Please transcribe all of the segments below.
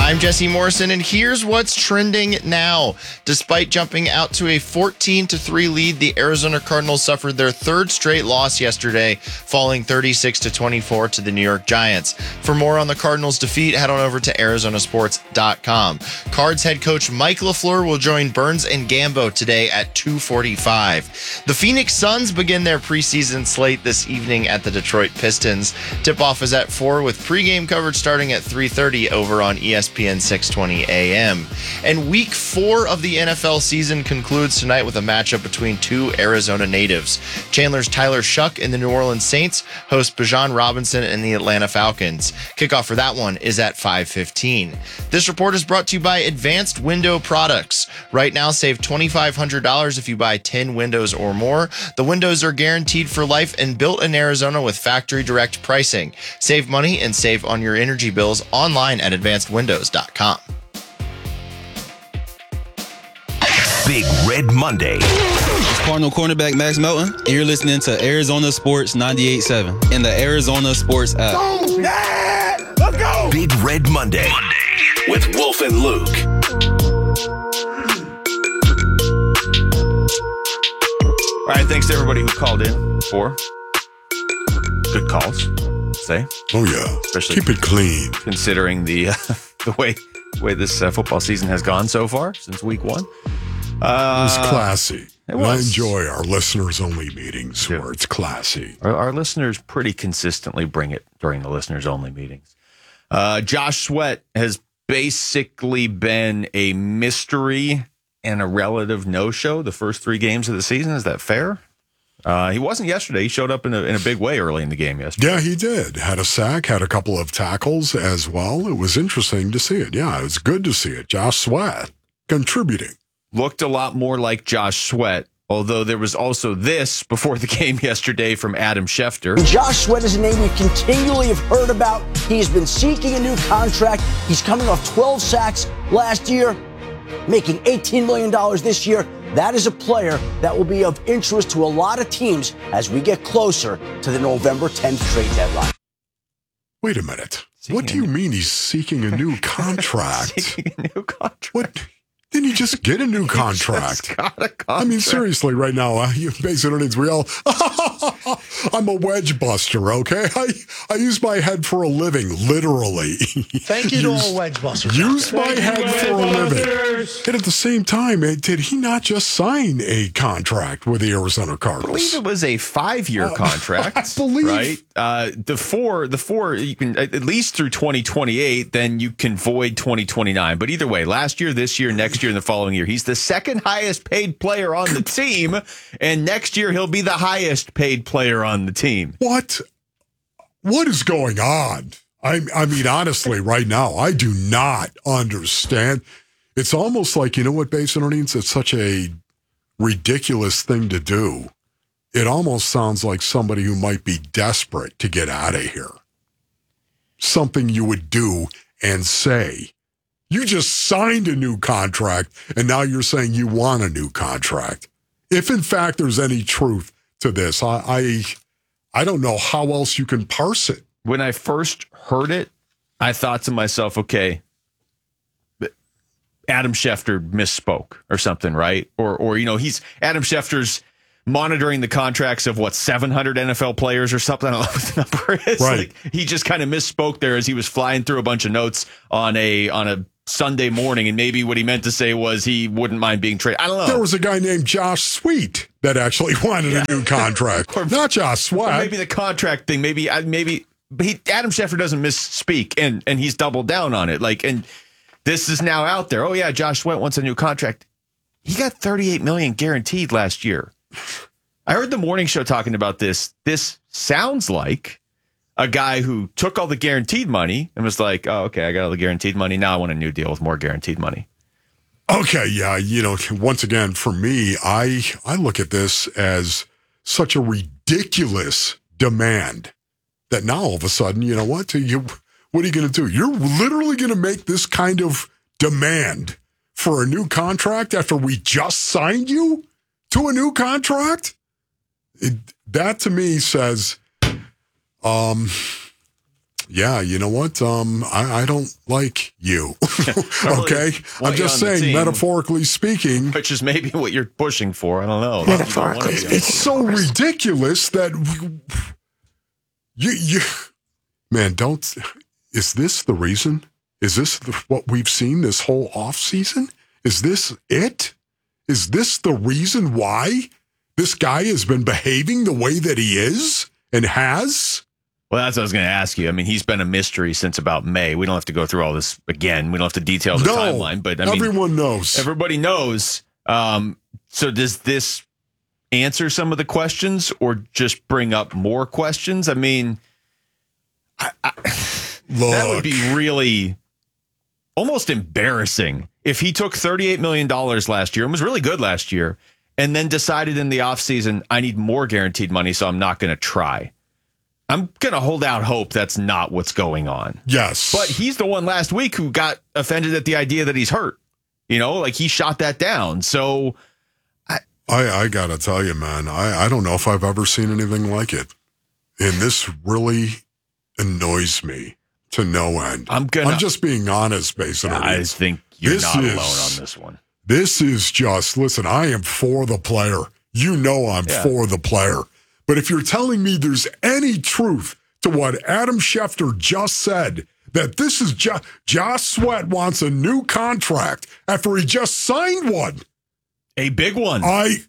I'm Jesse Morrison, and here's what's trending now. Despite jumping out to a 14-3 lead, the Arizona Cardinals suffered their third straight loss yesterday, falling 36-24 to the New York Giants. For more on the Cardinals' defeat, head on over to arizonasports.com. Cards head coach Mike LaFleur will join Burns and Gambo today at 2:45. The Phoenix Suns begin their preseason slate this evening at the Detroit Pistons. Tip-off is at 4 with pregame coverage starting at 3:30 over on ESPN 620 AM. And week 4 of the NFL season concludes tonight with a matchup between two Arizona natives. Chandler's Tyler Shuck and the New Orleans Saints host Bijan Robinson and the Atlanta Falcons. Kickoff for that one is at 5:15. This report is brought to you by Advanced Window Products. Right now, save $2,500 if you buy 10 windows or more. The windows are guaranteed for life and built in Arizona with factory direct pricing. Save money and save on your energy bills online at advancedwindows.com. Big Red Monday. It's Cardinal cornerback Max Melton, and you're listening to Arizona Sports 98.7 in the Arizona Sports app. Yeah! Let's go! Big Red Monday with Wolf and Luke. All right, thanks to everybody who called in for good calls. Say, oh yeah, especially keep it clean. Considering the way this football season has gone so far since week 1. It was classy. It was. I enjoy our listeners-only meetings where it's classy. Our listeners pretty consistently bring it during the listeners-only meetings. Josh Sweat has basically been a mystery and a relative no-show the first 3 games of the season. Is that fair? He wasn't yesterday. He showed up in a big way early in the game yesterday. Yeah, he did. Had a sack, had a couple of tackles as well. It was interesting to see it. Yeah, it was good to see it. Josh Sweat contributing. Looked a lot more like Josh Sweat, although there was also this before the game yesterday from Adam Schefter. Josh Sweat is a name we continually have heard about. He's been seeking a new contract. He's coming off 12 sacks last year, making $18 million this year. That is a player that will be of interest to a lot of teams as we get closer to the November 10th trade deadline. Wait a minute. What do you mean he's seeking a new contract? Seeking a new contract. What? Didn't he just get a new contract? Just got a contract. I mean, seriously, right now, you basically, we all, I'm a wedge buster, okay? I use my head for a living, literally. Thank you to all wedge busters. Use my head for a living. And at the same time, did he not just sign a contract with the Arizona Cardinals? I believe it was a 5-year contract. I believe. Right? The four, you can, at least through 2028, then you can void 2029. But either way, last year, this year, next year, and the following year, he's the second highest paid player on the team. And next year, he'll be the highest paid player on the team. What is going on? I mean, honestly, right now, I do not understand. It's almost like, you know what, Basin Earnings? It's such a ridiculous thing to do. It almost sounds like somebody who might be desperate to get out of here. Something you would do and say. You just signed a new contract, and now you're saying you want a new contract. If, in fact, there's any truth to this, I don't know how else you can parse it. When I first heard it, I thought to myself, okay, Adam Schefter misspoke or something, right? Or he's Adam Schefter's monitoring the contracts of 700 NFL players or something. I don't know what the number is. Right. Like, he just kind of misspoke there as he was flying through a bunch of notes on a Sunday morning, and maybe what he meant to say was he wouldn't mind being traded. I don't know. There was a guy named Josh Sweet that actually wanted a new contract. Not Josh Sweat. Maybe the contract thing. Maybe. But Adam Schefter doesn't misspeak, and he's doubled down on it. And this is now out there. Oh yeah, Josh Sweat wants a new contract. He got $38 million guaranteed last year. I heard the morning show talking about this. This sounds like a guy who took all the guaranteed money and was like, oh, okay, I got all the guaranteed money. Now I want a new deal with more guaranteed money. Okay, yeah, once again, for me, I look at this as such a ridiculous demand that now all of a sudden, you know what? What are you going to do? You're literally going to make this kind of demand for a new contract after we just signed you to a new contract? That to me says, Yeah, you know what? I don't like you. Okay? I'm want you just on the saying, team. metaphorically speaking, Which is maybe what you're pushing for. I don't know. Metaphorically it's so ridiculous that you man, don't. Is this the reason? Is this what we've seen this whole off season? Is this it? Is this the reason why this guy has been behaving the way that he is and has? Well, that's what I was going to ask you. I mean, he's been a mystery since about May. We don't have to go through all this again. We don't have to detail the timeline, but I mean, everyone knows. Everybody knows. So does this answer some of the questions or just bring up more questions? I mean, that would be really almost embarrassing if he took $38 million last year and was really good last year and then decided in the offseason, I need more guaranteed money, so I'm not going to try. I'm going to hold out hope that's not what's going on. Yes. But he's the one last week who got offended at the idea that he's hurt. You know, like he shot that down. So I got to tell you, man, I don't know if I've ever seen anything like it. And this really annoys me to no end. I'm just being honest, basically. I think you're not alone on this one. This is just, listen, I am for the player. You know I'm for the player. But if you're telling me there's any truth to what Adam Schefter just said, that this is Josh Sweat wants a new contract after he just signed one. A big one.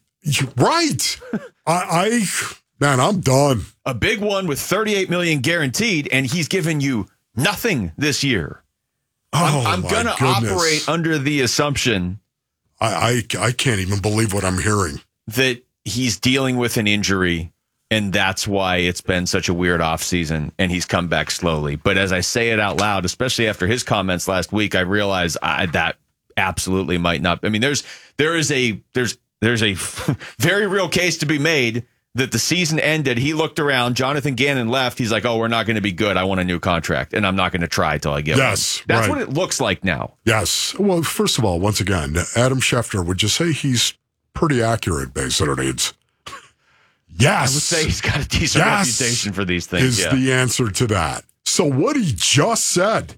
Man, I'm done. A big one with $38 million guaranteed, and he's given you nothing this year. I'm going to operate under the assumption. I can't even believe what I'm hearing. That he's dealing with an injury, and that's why it's been such a weird offseason, and he's come back slowly. But as I say it out loud, especially after his comments last week, I realize that absolutely might not. I mean, there's a very real case to be made that the season ended. He looked around. Jonathan Gannon left. He's like, "Oh, we're not going to be good. I want a new contract, and I'm not going to try till I get one." That's right. what it looks like now. Yes. Well, first of all, once again, Adam Schefter, would you say he's pretty accurate based on our needs? Yes. I would say he's got a decent reputation for these things. Is the answer to that. So what he just said,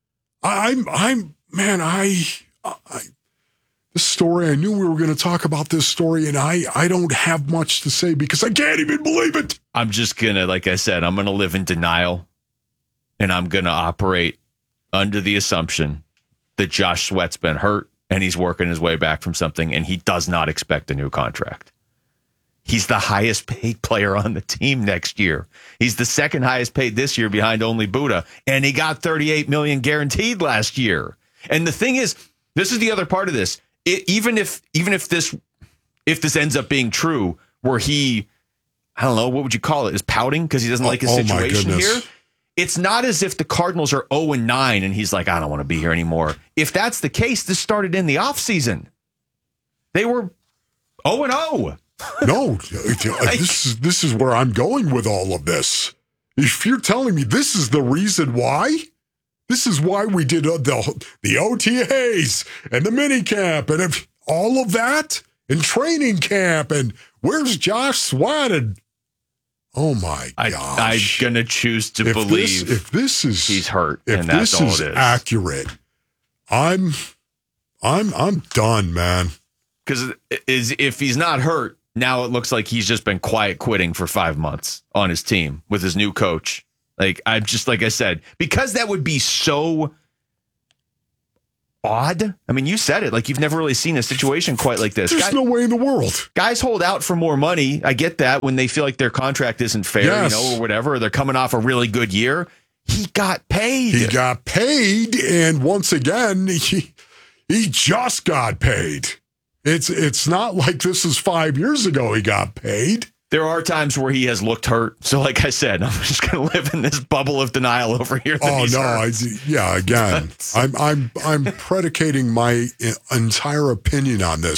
this story, I knew we were going to talk about this story, and I don't have much to say because I can't even believe it. I'm just going to, like I said, I'm going to live in denial, and I'm going to operate under the assumption that Josh Sweat's been hurt, and he's working his way back from something, and he does not expect a new contract. He's the highest paid player on the team next year. He's the second highest paid this year behind only Buddha, and he got $38 million guaranteed last year. And the thing is, this is the other part of this. Even if this ends up being true, where he, I don't know, what would you call it, is pouting because he doesn't like his situation here. It's not as if the Cardinals are 0-9 and he's like, I don't want to be here anymore. If that's the case, this started in the offseason. They were 0-0. No, this is where I'm going with all of this. If you're telling me this is the reason why, this is why we did the OTAs and the mini camp and all of that and training camp and where's Josh Sweat? And oh my gosh! I'm gonna choose to believe if this is he's hurt, if and that's this all is it is. Accurate, I'm done, man. Because if he's not hurt, now it looks like he's just been quiet quitting for 5 months on his team with his new coach. Like I said, because that would be so odd. I mean, you said it, like you've never really seen a situation quite like this. There's no way in the world. Guys hold out for more money. I get that when they feel like their contract isn't fair, or whatever, or they're coming off a really good year. He got paid. And once again, he just got paid. It's not like this is 5 years ago he got paid. There are times where he has looked hurt. So like I said, I'm just going to live in this bubble of denial over here. Again, I'm predicating my entire opinion on this